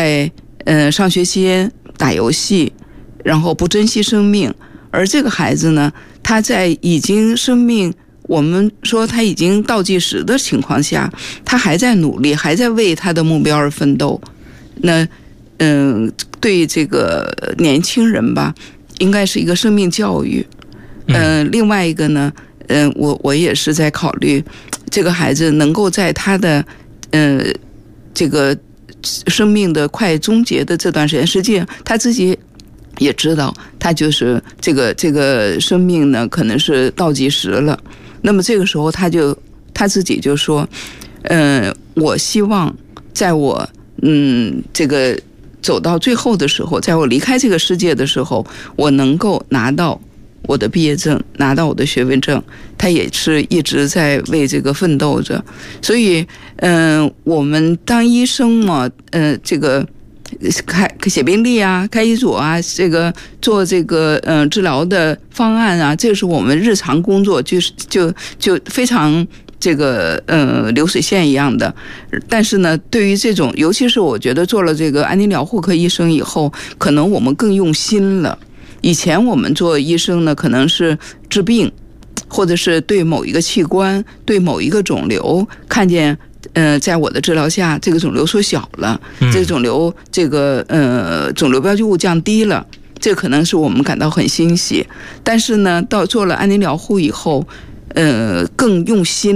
在上学期间打游戏，然后不珍惜生命。而这个孩子呢，他在已经生命我们说他已经倒计时的情况下，他还在努力，还在为他的目标而奋斗。那对这个年轻人吧，应该是一个生命教育。另外一个呢，我也是在考虑这个孩子能够在他的这个生命的快终结的这段时间，实际上他自己也知道，他就是这个生命呢可能是倒计时了。那么这个时候他自己就说，我希望在我这个走到最后的时候，在我离开这个世界的时候，我能够拿到我的毕业证，拿到我的学位证。他也是一直在为这个奋斗着。所以我们当医生嘛，这个写病历啊，开医嘱啊，这个做这个治疗的方案啊，这是我们日常工作，就非常这个流水线一样的。但是呢，对于这种，尤其是我觉得做了这个安宁疗护科医生以后，可能我们更用心了。以前我们做医生呢，可能是治病，或者是对某一个器官、对某一个肿瘤看见在我的治疗下，这个肿瘤缩小了，这个肿瘤肿瘤标记物降低了，这可能是我们感到很欣喜。但是呢，到做了安宁疗护以后，更用心